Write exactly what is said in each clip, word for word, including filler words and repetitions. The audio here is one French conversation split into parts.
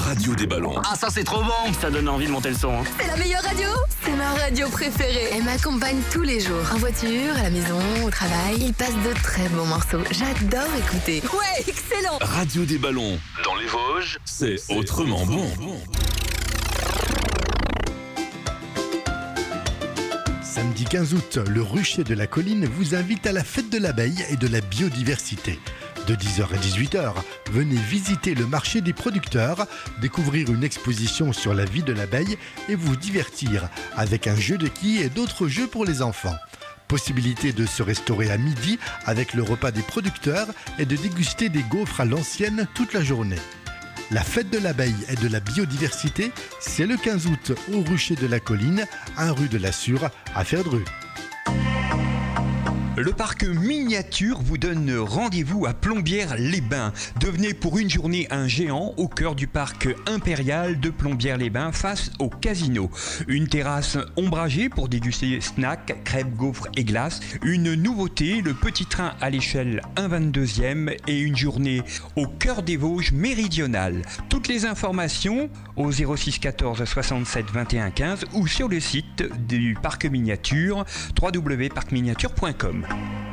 radio des ballons. Ah, ça c'est trop bon. Ça donne envie de monter le son. Hein. C'est la meilleure radio. C'est ma radio préférée. Elle m'accompagne tous les jours. En voiture, à la maison, au travail. Il passe de très bons morceaux. J'adore écouter. Ouais, excellent. Radio des ballons. Dans les Vosges, c'est autrement bon. Samedi quinze août, le Rucher de la Colline vous invite à la fête de l'abeille et de la biodiversité. De dix heures à dix-huit heures, venez visiter le marché des producteurs, découvrir une exposition sur la vie de l'abeille et vous divertir avec un jeu de quilles et d'autres jeux pour les enfants. Possibilité de se restaurer à midi avec le repas des producteurs et de déguster des gaufres à l'ancienne toute la journée. La fête de l'abeille et de la biodiversité, c'est le quinze août au Rucher de la Colline, un rue de la Sûre à Ferdru. Le parc miniature vous donne rendez-vous à Plombières-les-Bains. Devenez pour une journée un géant au cœur du parc impérial de Plombières-les-Bains face au casino. Une terrasse ombragée pour déguster snacks, crêpes, gaufres et glaces. Une nouveauté, le petit train à l'échelle un vingt-deuxième et une journée au cœur des Vosges méridionales. Toutes les informations au zéro six quatorze soixante-sept vingt et un quinze ou sur le site du parc miniature w w w point parc miniature point com.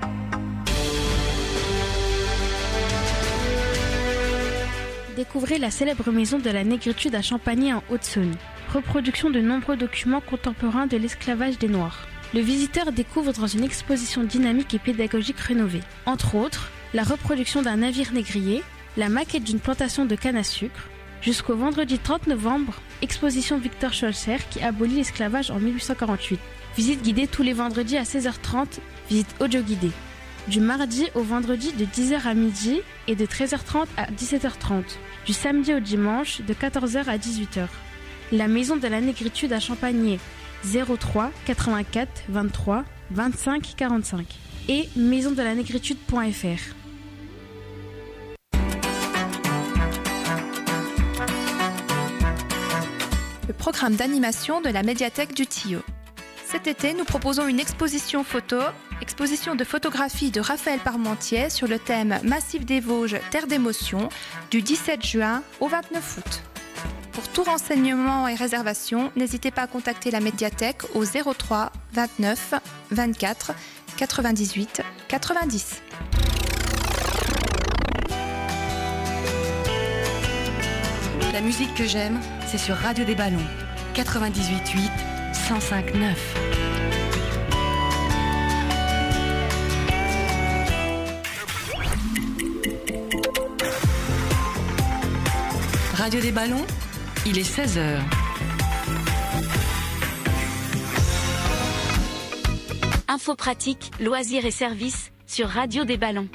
Découvrez la célèbre maison de la négritude à Champagny en Haute-Saône. Reproduction de nombreux documents contemporains de l'esclavage des Noirs. Le visiteur découvre dans une exposition dynamique et pédagogique rénovée, entre autres, la reproduction d'un navire négrier, la maquette d'une plantation de canne à sucre. Jusqu'au vendredi trente novembre, exposition Victor Scholzer qui abolit l'esclavage en mille huit cent quarante-huit. Visite guidée tous les vendredis à seize heures trente, visite audio guidée. Du mardi au vendredi de dix heures à midi et de treize heures trente à dix-sept heures trente. Du samedi au dimanche de quatorze heures à dix-huit heures. La maison de la négritude à Champagny, zéro trois quatre-vingt-quatre vingt-trois vingt-cinq quarante-cinq et maison de la négritude point f r. Le programme d'animation de la médiathèque du Tillot. Cet été, nous proposons une exposition photo, exposition de photographie de Raphaël Parmentier sur le thème Massif des Vosges, terre d'émotion, du dix-sept juin au vingt-neuf août. Pour tout renseignement et réservation, n'hésitez pas à contacter la médiathèque au zéro trois vingt-neuf vingt-quatre quatre-vingt-dix-huit quatre-vingt-dix. La musique que j'aime, c'est sur Radio des Ballons, quatre-vingt-dix-huit huit cent cinq neuf. Radio des Ballons, il est seize heures. Info pratique, loisirs et services sur Radio des Ballons.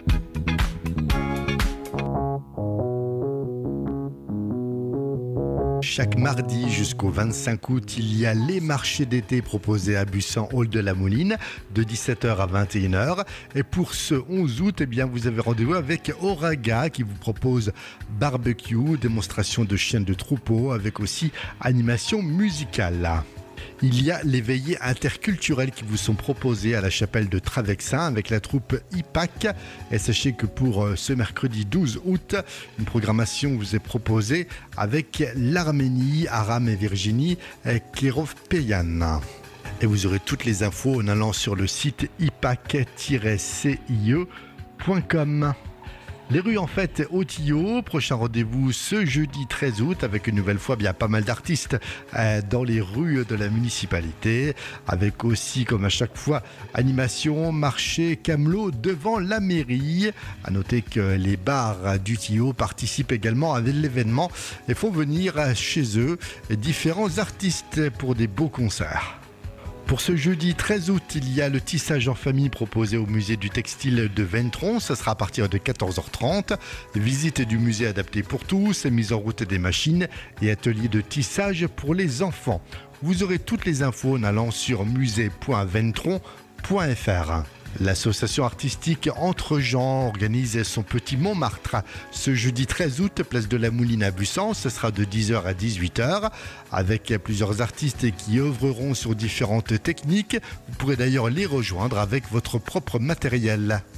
Chaque mardi jusqu'au vingt-cinq août, il y a les marchés d'été proposés à Bussan Hall de la Mouline de dix-sept heures à vingt et une heures. Et pour ce onze août, eh bien, vous avez rendez-vous avec Auraga qui vous propose barbecue, démonstration de chiens de troupeau avec aussi animation musicale. Il y a les veillées interculturelles qui vous sont proposées à la chapelle de Travexin avec la troupe I P A C. Et sachez que pour ce mercredi douze août, une programmation vous est proposée avec l'Arménie, Aram et Virginie Klerovpeyan. Et vous aurez toutes les infos en allant sur le site i p a c tiret c i e point com. Les rues en fête au Tillot, prochain rendez-vous ce jeudi treize août avec une nouvelle fois bien pas mal d'artistes euh, dans les rues de la municipalité, avec aussi comme à chaque fois animation, marché, camelot devant la mairie. À noter que les bars du Tillot participent également à l'événement et font venir chez eux différents artistes pour des beaux concerts. Pour ce jeudi treize août, il y a le tissage en famille proposé au musée du textile de Ventron. Ça sera à partir de quatorze heures trente. Visite du musée adapté pour tous, mise en route des machines et atelier de tissage pour les enfants. Vous aurez toutes les infos en allant sur musée point ventron point f r. L'association artistique Entre Gens organise son petit Montmartre ce jeudi treize août, place de la Mouline à Bussan. Ce sera de dix heures à dix-huit heures avec plusieurs artistes qui œuvreront sur différentes techniques. Vous pourrez d'ailleurs les rejoindre avec votre propre matériel.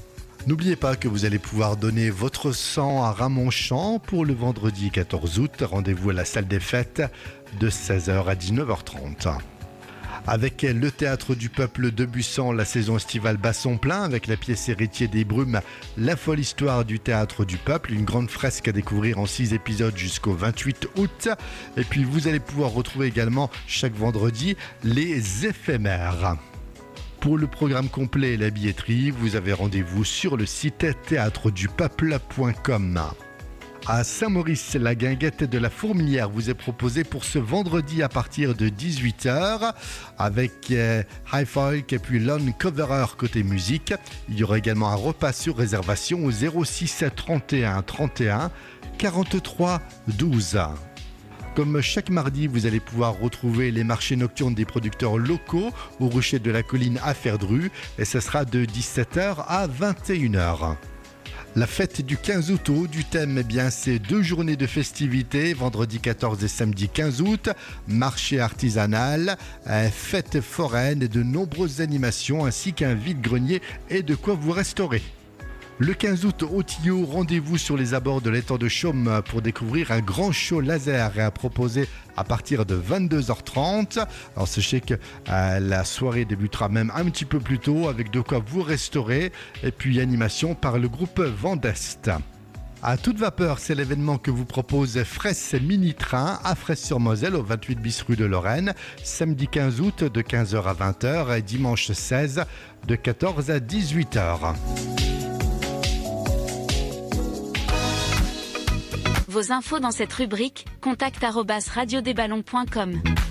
N'oubliez pas que vous allez pouvoir donner votre sang à Ramonchamp pour le vendredi quatorze août. Rendez-vous à la salle des fêtes de seize heures à dix-neuf heures trente. Avec le Théâtre du Peuple de Bussan, la saison estivale bat son plein avec la pièce Héritier des Brumes, la folle histoire du Théâtre du Peuple, une grande fresque à découvrir en six épisodes jusqu'au vingt-huit août. Et puis vous allez pouvoir retrouver également chaque vendredi les éphémères. Pour le programme complet et la billetterie, vous avez rendez-vous sur le site théâtre du peuple point com. À Saint-Maurice, la guinguette de la Fourmilière vous est proposée pour ce vendredi à partir de dix-huit heures avec euh, High Folk et puis Lone Coverer côté musique. Il y aura également un repas sur réservation au zéro six trente et un trente et un quarante-trois douze. Comme chaque mardi, vous allez pouvoir retrouver les marchés nocturnes des producteurs locaux au Rocher de la Colline à Ferdru et ce sera de dix-sept heures à vingt et une heures. La fête du quinze août, du thème, eh bien, c'est deux journées de festivités, vendredi quatorze et samedi quinze août, marché artisanal, fête foraine et de nombreuses animations ainsi qu'un vide-grenier et de quoi vous restaurer. Le quinze août au Tillot, rendez-vous sur les abords de l'étang de Chaume pour découvrir un grand show laser à proposer à partir de vingt-deux heures trente. Alors sachez que euh, la soirée débutera même un petit peu plus tôt avec de quoi vous restaurer et puis animation par le groupe Vendest. À toute vapeur, c'est l'événement que vous propose Fraisse Mini Train à Fraisse-sur-Moselle au vingt-huit bis rue de Lorraine, samedi quinze août de quinze heures à vingt heures et dimanche seize de quatorze à dix-huit heures. Vos infos dans cette rubrique, contact arobase radio des ballons point com.